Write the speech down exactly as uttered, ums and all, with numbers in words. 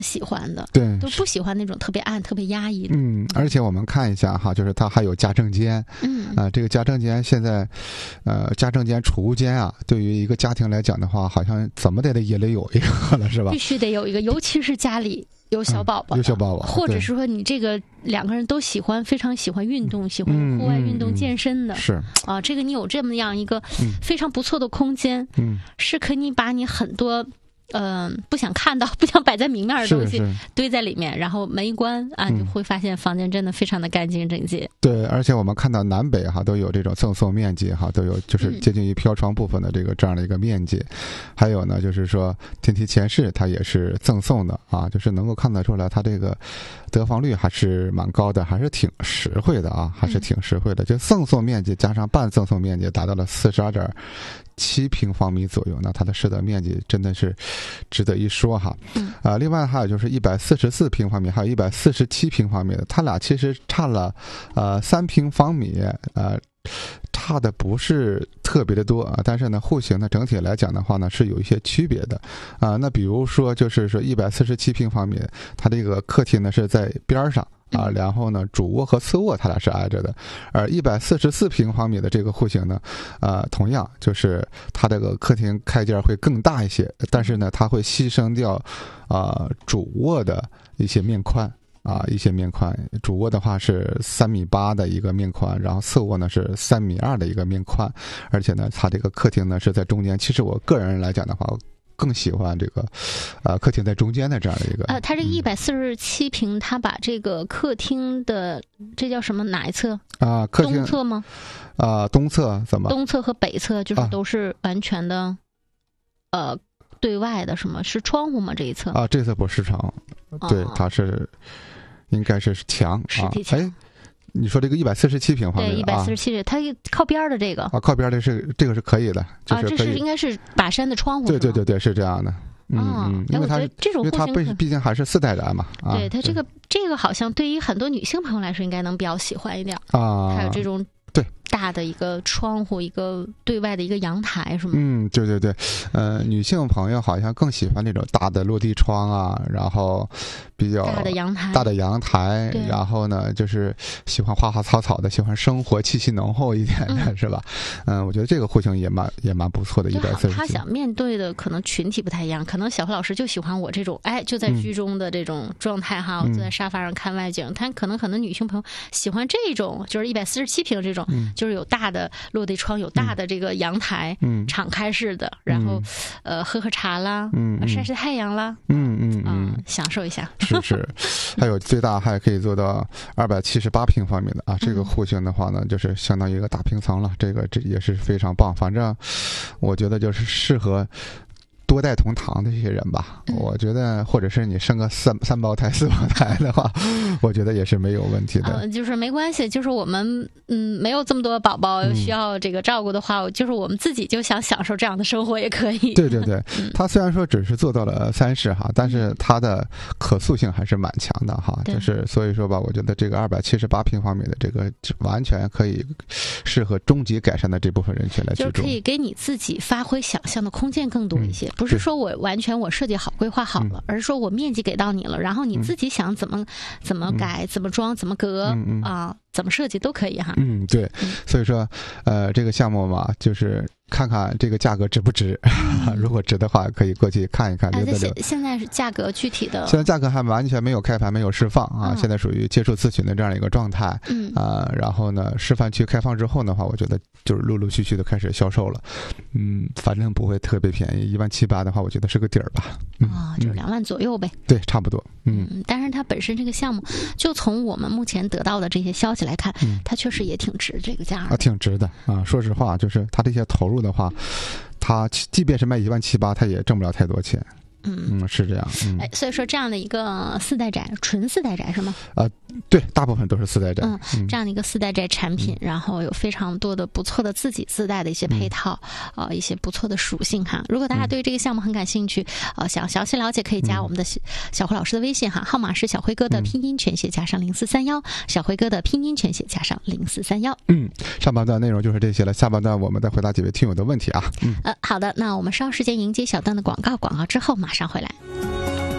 喜欢的， 对， 都不喜欢那种特别暗、特别压抑的。 嗯，而且我们看一下哈，就是它还有家政间， 嗯啊、呃，这个家政间现在，呃，家政间、储物间啊，对于一个家庭来讲的话，好像怎么的也得有一个了，是吧？ 必须得有一个，尤其是家里有小宝宝、 嗯，有小宝宝， 或者是说你这个两个人都喜欢，非常喜欢运动，喜欢户外运动、 嗯、 健身的， 是啊，这个你有这么样一个非常不错的空间， 嗯， 是可以把你很多。嗯、呃，不想看到、不想摆在明面的东西堆在里面，然后门一关啊， 嗯、 就会发现房间真的非常的干净整洁。 对，而且我们看到南北哈都有这种赠送面积哈，都有就是接近于飘窗部分的这个这样的一个面积。嗯、还有呢，就是说电梯前室它也是赠送的啊，就是能够看得出来它这个得房率还是蛮高的，还是挺实惠的啊，还是挺实惠的。嗯、就赠送面积加上半赠送面积达到了四十二点七平方米左右，那它的实得面积真的是值得一说哈。 嗯、 啊，另外还有就是一百四十四平方米，还有一百四十七平方米的，它俩其实差了呃三平方米，呃，差的不是特别的多啊。但是呢，户型呢整体来讲的话呢是有一些区别的啊。那比如说就是说一百四十七平方米，它这个客厅呢是在边上。啊，然后呢，主卧和次卧它俩是挨着的，而一百四十四平方米的这个户型呢，呃，同样就是它这个客厅开间会更大一些，但是呢，它会牺牲掉啊、呃、主卧的一些面宽啊，一些面宽。主卧的话是三米八的一个面宽，然后次卧呢是三米二的一个面宽，而且呢，它这个客厅呢是在中间。其实我个人来讲的话，更喜欢这个，呃，客厅在中间的这样的一个。 呃，它这个一百四十七平，它把这个客厅的这叫什么哪一侧啊？客厅东侧吗？ 啊，东侧怎么？ 东侧和北侧就是都是完全的，啊、呃，对外的，什么是窗户吗？这一侧啊，这侧不是窗，对，它是应该是墙， 实体墙。 哎，你说这个一百四十七平方米， 对，一百四十七，它靠边的这个啊，靠边的是这个是可以的，就是啊，这是应该是把山的窗户， 对对对对，是这样的。嗯嗯，因为它这种户型， 因为它毕竟还是四代宅嘛，啊， 对它这个这个好像对于很多女性朋友来说，应该能比较喜欢一点啊， 还有这种对大的一个窗户，一个对外的一个阳台，是吗？ 嗯，对对对，呃，女性朋友好像更喜欢这种大的落地窗啊，然后比较大的阳台， 大的阳台，然后呢，就是喜欢花花草草的，喜欢生活气息浓厚一点的，嗯、是吧？嗯、呃，我觉得这个户型也蛮也蛮不错的，一百四十。 他想面对的可能群体不太一样，可能小何老师就喜欢我这种，哎，就在居中的这种状态哈， 嗯、 我坐在沙发上看外景。他可能很多女性朋友喜欢这种，就是一百四十七平这种。 嗯就是有大的落地窗，有大的这个阳台，嗯，敞开式的，然后，呃，喝喝茶啦，嗯，晒晒太阳啦， 嗯嗯嗯， 享受一下。 是是，还有最大还可以做到二百七十八平方米的啊，这个户型的话呢，就是相当于一个大平层了，这个这也是非常棒。反正我觉得就是适合多代同堂的这些人吧， 嗯、 我觉得，或者是你生个三三胞胎、四胞胎的话，我觉得也是没有问题的。 呃、就是没关系，就是我们嗯没有这么多宝宝需要这个照顾的话，嗯、就是我们自己就想享受这样的生活也可以。 对对对，它虽然说只是做到了三室哈，但是它的可塑性还是蛮强的哈。就是所以说吧，我觉得这个二百七十八平方米的这个完全可以适合终极改善的这部分人群来居住， 就是可以给你自己发挥想象的空间更多一些。嗯不是说我完全我设计好规划好了，嗯、而是说我面积给到你了，然后你自己想怎么、嗯、怎么改、怎么装、怎么隔、嗯嗯、啊，怎么设计都可以哈。 嗯，对，所以说，呃，这个项目嘛，就是看看这个价格值不值，嗯、如果值的话，可以过去看一看。 啊，现现在是价格具体的， 现在价格还完全没有开盘，没有释放啊，嗯、现在属于接触咨询的这样一个状态。嗯啊，然后呢，示范区开放之后的话，我觉得就是陆陆续续的开始销售了。嗯，反正不会特别便宜，一万七八的话，我觉得是个底儿吧。 嗯、啊，就是两万左右呗。 对，差不多。嗯， 嗯但是它本身这个项目，就从我们目前得到的这些消息来看，嗯、它确实也挺值这个价啊，挺值的啊。说实话，就是它这些投入的话，它即便是卖一万七八，它也挣不了太多钱。 嗯嗯，是这样。嗯， 哎，所以说这样的一个四代宅，纯四代宅是吗？ 啊、呃，对，大部分都是四代宅。 嗯，嗯这样的一个四代宅产品，嗯、然后有非常多的不错的自己自带的一些配套，啊、嗯呃，一些不错的属性哈。如果大家对这个项目很感兴趣，呃，想详细了解，可以加我们的小辉老师的微信哈，号码是小辉哥的拼音全写加上零四三幺，小辉哥的拼音全写加上零四三幺。 嗯，上半段内容就是这些了，下半段我们再回答几位听友的问题啊。嗯， 呃，好的，那我们稍时间迎接小段的广告，广告之后马上回来。